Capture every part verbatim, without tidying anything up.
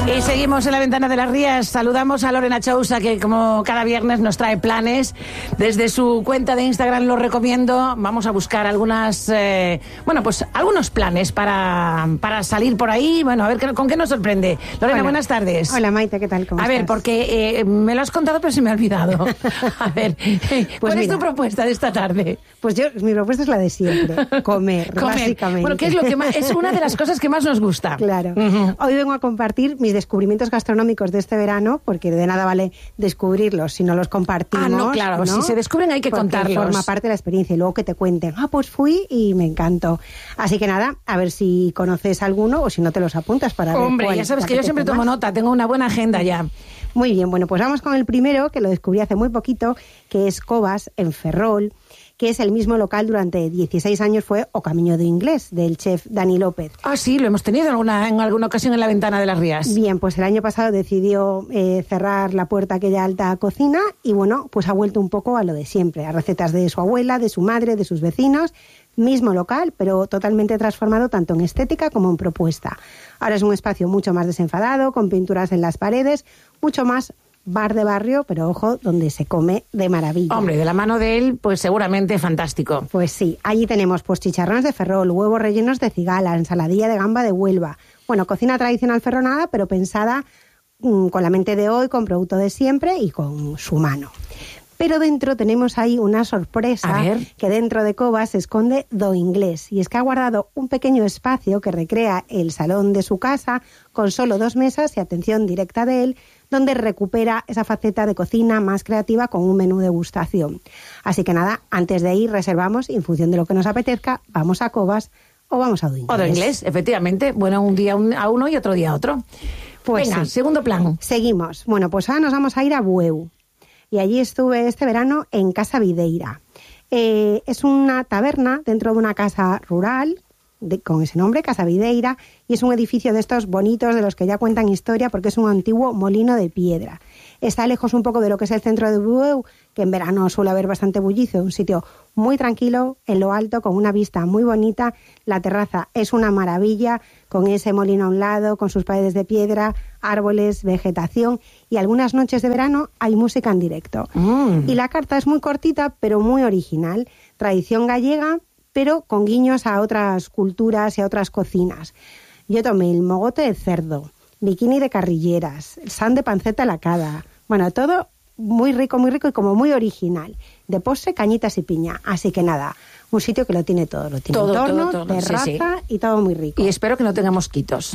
Y seguimos en la Ventana de las Rías. Saludamos a Lorena Chousa, que como cada viernes nos trae planes. Desde su cuenta de Instagram lo recomiendo. Vamos a buscar algunas, eh, bueno, pues algunos planes para, para salir por ahí. Bueno, a ver qué, con qué nos sorprende. Lorena, Hola. Buenas tardes. Hola, Maite, ¿qué tal? ¿Cómo a estás? ver, porque eh, me lo has contado, pero se me ha olvidado. A ver, pues ¿cuál mira, es tu propuesta de esta tarde? Pues yo, mi propuesta es la de siempre, comer, comer. básicamente. Bueno, ¿qué es lo que más, es una de las cosas que más nos gusta? Claro. Uh-huh. Hoy vengo a compartir mis descubrimientos gastronómicos de este verano, porque de nada vale descubrirlos si no los compartimos. Ah, no, claro, ¿no? Si se descubren hay que porque contarlos. Forma parte de la experiencia y luego que te cuenten, ah, pues fui y me encantó. Así que nada, a ver si conoces alguno o si no te los apuntas para ver. Hombre, cuál ya sabes que yo siempre más. tomo nota, tengo una buena agenda ya. Muy bien, bueno, pues vamos con el primero, que lo descubrí hace muy poquito, que es Covas, en Ferrol, que es el mismo local durante dieciséis años, fue O Camiño do Inglés, del chef Dani López. Ah, sí, lo hemos tenido en alguna, en alguna ocasión en la Ventana de las Rías. Bien, pues el año pasado decidió eh, cerrar la puerta a aquella alta cocina y bueno, pues ha vuelto un poco a lo de siempre, a recetas de su abuela, de su madre, de sus vecinos, mismo local, pero totalmente transformado tanto en estética como en propuesta. Ahora es un espacio mucho más desenfadado, con pinturas en las paredes, mucho más bar de barrio, pero ojo, donde se come de maravilla. Hombre, de la mano de él, pues seguramente fantástico. Pues sí, allí tenemos pues chicharrones de Ferrol, huevos rellenos de cigala, ensaladilla de gamba de Huelva. Bueno, cocina tradicional ferronada, pero pensada mmm, con la mente de hoy, con producto de siempre y con su mano. Pero dentro tenemos ahí una sorpresa, que dentro de Covas se esconde Do Inglés. Y es que ha guardado un pequeño espacio que recrea el salón de su casa, con solo dos mesas y atención directa de él, donde recupera esa faceta de cocina más creativa con un menú degustación. Así que nada, antes de ir reservamos y en función de lo que nos apetezca, vamos a Covas o vamos a Do Inglés. O Do Inglés, efectivamente. Bueno, un día a uno y otro día a otro. Pues venga, sí. Segundo plan. Seguimos. Bueno, pues ahora nos vamos a ir a Bueu. Y allí estuve este verano en Casa Videira. Eh, es una taberna dentro de una casa rural, de, con ese nombre, Casa Videira, y es un edificio de estos bonitos, de los que ya cuentan historia, porque es un antiguo molino de piedra. Está lejos un poco de lo que es el centro de Bueu, que en verano suele haber bastante bullicio, un sitio muy tranquilo, en lo alto, con una vista muy bonita. La terraza es una maravilla, con ese molino a un lado, con sus paredes de piedra, árboles, vegetación, y algunas noches de verano hay música en directo. Mm. Y la carta es muy cortita, pero muy original. Tradición gallega, pero con guiños a otras culturas y a otras cocinas. Yo tomé el mogote de cerdo, bikini de carrilleras, el san de panceta lacada. Bueno, todo muy rico, muy rico y como muy original. De postre, cañitas y piña. Así que nada, un sitio que lo tiene todo. Lo tiene todo, entorno, todo, todo. terraza sí, sí. y todo muy rico. Y espero que no tenga mosquitos.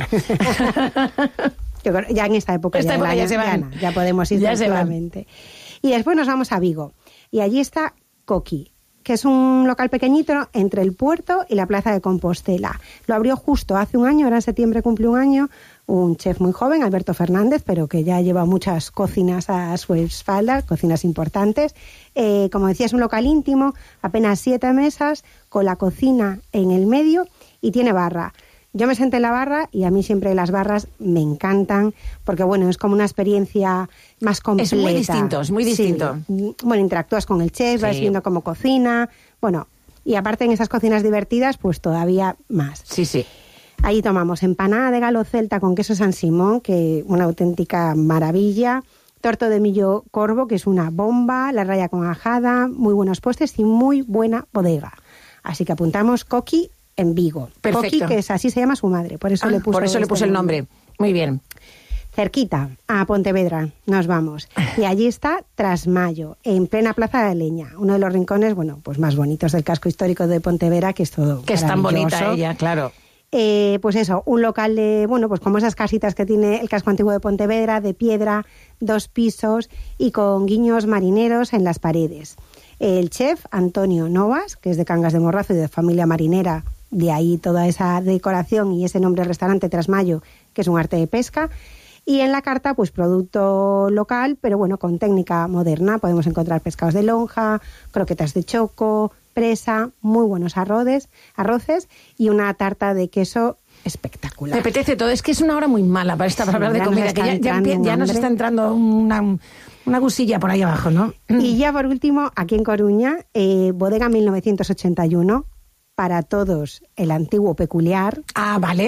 Ya en esta época, esta ya, época año, ya se van. Ya, ya podemos ir ya tranquilamente. Y después nos vamos a Vigo. Y allí está Coqui, que es un local pequeñito entre el puerto y la plaza de Compostela. Lo abrió justo hace un año, ahora en septiembre cumple un año, un chef muy joven, Alberto Fernández, pero que ya lleva muchas cocinas a su espalda, cocinas importantes. Eh, como decía, es un local íntimo, apenas siete mesas, con la cocina en el medio y tiene barra. Yo me senté en la barra y a mí siempre las barras me encantan porque, bueno, es como una experiencia más completa. Es muy distinto, es muy distinto. Sí. Bueno, interactúas con el chef, sí. vas viendo cómo cocina, bueno, y aparte en esas cocinas divertidas, pues todavía más. Sí, sí. Ahí tomamos empanada de galo celta con queso San Simón, que una auténtica maravilla, torto de millo corvo, que es una bomba, la raya con ajada, muy buenos postres y muy buena bodega. Así que apuntamos Coqui en Vigo. Perfecto. Coqui, que es así se llama su madre, por eso ah, le puso por eso le puse el nombre. nombre. Muy bien. Cerquita, a Pontevedra, nos vamos. Y allí está Trasmayo, en plena Plaza de Leña, uno de los rincones, bueno, pues más bonitos del casco histórico de Pontevedra, que es todo que es tan bonita ella, claro. Eh, pues eso, un local de, bueno, pues como esas casitas que tiene el casco antiguo de Pontevedra, de piedra, dos pisos y con guiños marineros en las paredes. El chef Antonio Novas, que es de Cangas de Morrazo y de familia marinera, de ahí toda esa decoración y ese nombre del restaurante Trasmayo, que es un arte de pesca. Y en la carta, pues producto local, pero bueno, con técnica moderna. Podemos encontrar pescados de lonja, croquetas de choco, presa, muy buenos arroces, arroces y una tarta de queso espectacular. Me apetece todo. Es que es una hora muy mala para, esta, para hablar de comida, que ya, ya, empie, ya nos está entrando una, una gusilla por ahí abajo, ¿no? Y ya por último, aquí en Coruña, eh, Bodega mil novecientos ochenta y uno, para todos el antiguo peculiar. Ah, vale.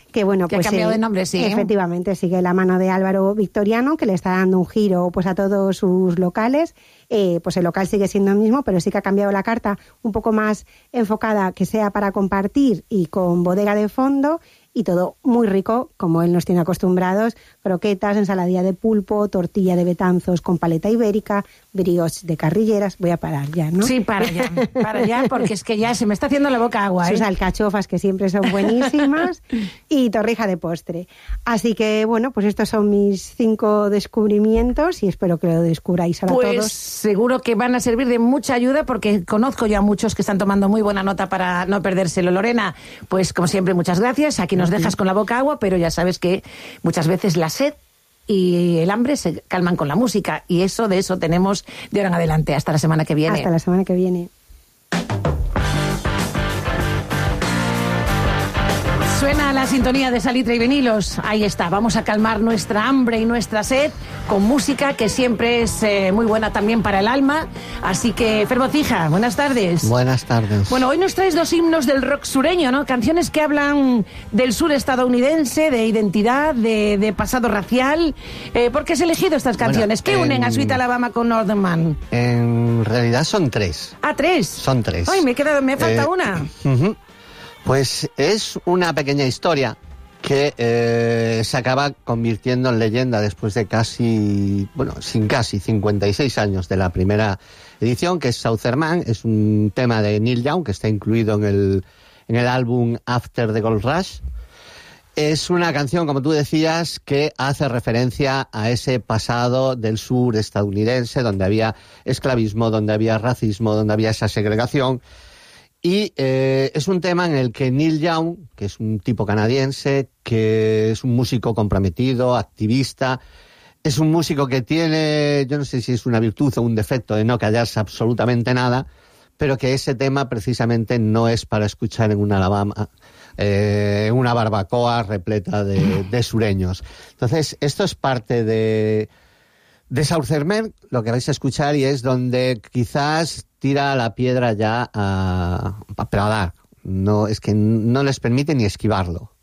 que bueno, que pues ha cambiado eh, de nombre, sí. Efectivamente, sigue la mano de Álvaro Victoriano, que le está dando un giro pues a todos sus locales. Eh, pues el local sigue siendo el mismo, pero sí que ha cambiado la carta un poco más enfocada, que sea para compartir y con bodega de fondo, y todo muy rico, como él nos tiene acostumbrados: croquetas, ensaladilla de pulpo, tortilla de Betanzos con paleta ibérica, brioches de carrilleras. Voy a parar ya, ¿no? Sí, para ya, para ya, porque es que ya se me está haciendo la boca agua, ¿eh? Sus alcachofas, que siempre son buenísimas, y torrija de postre. Así que, bueno, pues estos son mis cinco descubrimientos y espero que lo descubráis ahora pues todos. Seguro que van a servir de mucha ayuda, porque conozco yo a muchos que están tomando muy buena nota para no perdérselo. Lorena, pues como siempre, muchas gracias. Aquí nos dejas con la boca agua, pero ya sabes que muchas veces la sed y el hambre se calman con la música, y eso de eso tenemos de ahora en adelante. Hasta la semana que viene. Hasta la semana que viene. Suena la sintonía de Salitre y Vinilos. Ahí está, vamos a calmar nuestra hambre y nuestra sed con música que siempre es eh, muy buena también para el alma. Así que, Fer Bocija, buenas tardes. Buenas tardes. Bueno, hoy nos traes dos himnos del rock sureño, ¿no? Canciones que hablan del sur estadounidense, de identidad, de, de pasado racial. Eh, ¿Por qué has elegido estas canciones? Bueno, ¿Qué unen en... a Sweet Alabama con Northern Man? En realidad son tres. Ah, tres. Son tres. Ay, me, he quedado, me falta eh, una. Uh-huh. Pues es una pequeña historia que eh, se acaba convirtiendo en leyenda después de casi, bueno, sin casi cincuenta y seis años de la primera edición, que es Southern Man. Es un tema de Neil Young que está incluido en el, en el álbum After the Gold Rush. Es una canción, como tú decías, que hace referencia a ese pasado del sur estadounidense, donde había esclavismo, donde había racismo, donde había esa segregación. Y eh, es un tema en el que Neil Young, que es un tipo canadiense, que es un músico comprometido, activista, es un músico que tiene, yo no sé si es una virtud o un defecto de no callarse absolutamente nada, pero que ese tema precisamente no es para escuchar en una Alabama, eh, en una barbacoa repleta de, de sureños. Entonces, esto es parte de... De Southern Man, lo que vais a escuchar, y es donde quizás tira la piedra ya a, a, a dar. No, es que no les permite ni esquivarlo.